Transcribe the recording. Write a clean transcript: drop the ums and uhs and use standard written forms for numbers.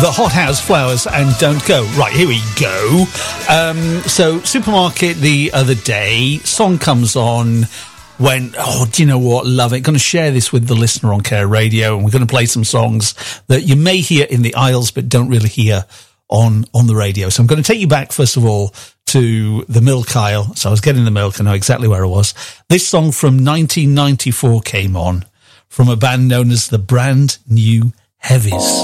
The Hothouse Flowers and Don't Go. Right, here we go. So, supermarket the other day, song comes on, went, oh, do you know what, love it. Going to share this with the listener on Care Radio, and we're going to play some songs that you may hear in the aisles but don't really hear on the radio. So I'm going to take you back, first of all, to the milk aisle. So I was getting the milk, I know exactly where I was. This song from 1994 came on from a band known as the Brand New Heavies.